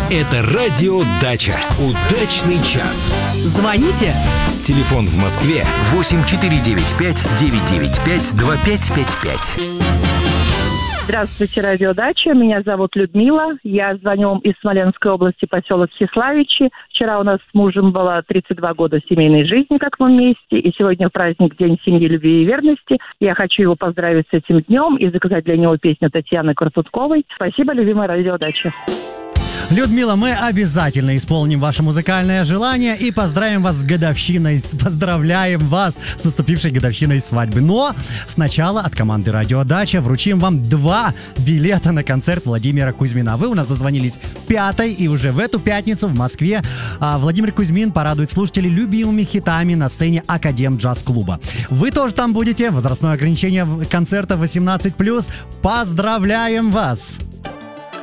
Это радио «Дача». Удачный час. Звоните. Телефон в Москве 8495-995-2555. Здравствуйте, радио «Дача». Меня зовут Людмила. Я звоню вам из Смоленской области, поселок Хиславичи. Вчера у нас с мужем было 32 года семейной жизни, как мы вместе. И сегодня праздник День семьи, любви и верности. Я хочу его поздравить с этим днем и заказать для него песню Татьяны Корсутковой. Спасибо, любимая радио «Дача». Людмила, мы обязательно исполним ваше музыкальное желание и поздравим вас с годовщиной. Поздравляем вас с наступившей годовщиной свадьбы. Но сначала от команды «Радио Дача» вручим вам 2 билета на концерт Владимира Кузьмина. Вы у нас дозвонились 5-й, и уже в эту пятницу в Москве Владимир Кузьмин порадует слушателей любимыми хитами на сцене Академ джаз-клуба. Вы тоже там будете. Возрастное ограничение концерта 18+. Поздравляем вас!